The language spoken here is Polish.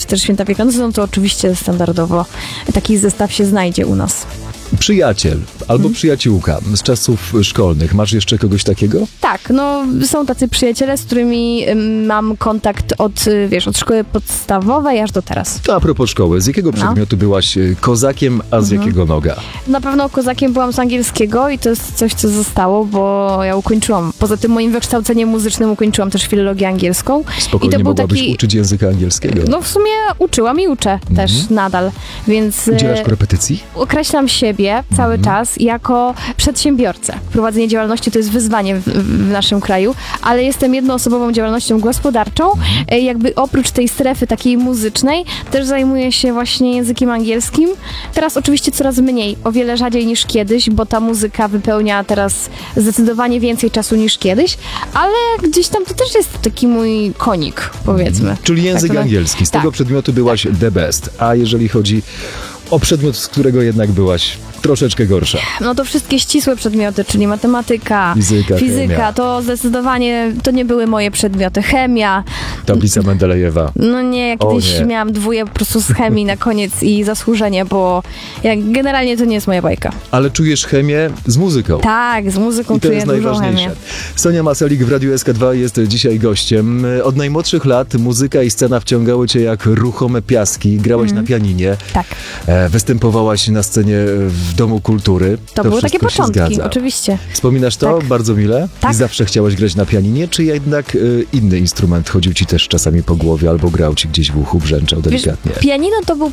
też święta Wielkanocy, no to oczywiście standardowo taki zestaw się znajdzie u nas. Przyjaciel albo przyjaciółka z czasów szkolnych. Masz jeszcze kogoś takiego? Tak, no są tacy przyjaciele, z którymi mam kontakt od szkoły podstawowej aż do teraz. To a propos szkoły, z jakiego przedmiotu byłaś kozakiem, a z jakiego noga? Na pewno kozakiem byłam z angielskiego i to jest coś, co zostało, bo ja ukończyłam. Poza tym moim wykształceniem muzycznym ukończyłam też filologię angielską. Spokojnie I to był mogłabyś taki... uczyć języka angielskiego. No w sumie uczyłam i uczę też nadal, więc... Udzielasz korepetycji? Określam siebie cały czas jako przedsiębiorcę. Prowadzenie działalności to jest wyzwanie w naszym kraju, ale jestem jednoosobową działalnością gospodarczą. Jakby oprócz tej strefy takiej muzycznej też zajmuję się właśnie językiem angielskim. Teraz oczywiście coraz mniej, o wiele rzadziej niż kiedyś, bo ta muzyka wypełnia teraz zdecydowanie więcej czasu niż kiedyś, ale gdzieś tam to też jest taki mój konik, powiedzmy. Czyli język Tak, angielski. Z tego przedmiotu byłaś the best. A jeżeli chodzi o przedmiot, z którego jednak byłaś troszeczkę gorsza? No to wszystkie ścisłe przedmioty, czyli matematyka, fizyka, chemia. to zdecydowanie to nie były moje przedmioty. Chemia. Tablica Mendelejewa. No nie, ja kiedyś nie. miałam 2 po prostu z chemii na koniec i zasłużenie, bo generalnie to nie jest moja bajka. Ale czujesz chemię z muzyką. Tak, z muzyką I to czuję jest dużą najważniejsze. chemię. Sonia Maselik w Radiu SK2 jest dzisiaj gościem. Od najmłodszych lat muzyka i scena wciągały cię jak ruchome piaski. Grałaś na pianinie. Tak. Występowałaś na scenie w Domu Kultury. To były takie wszystko się początki, zgadza. oczywiście. Wspominasz to Tak. bardzo mile? Tak. I zawsze chciałaś grać na pianinie, czy jednak inny instrument chodził ci też czasami po głowie albo grał ci gdzieś w uchu, brzęczał delikatnie? Pianino to był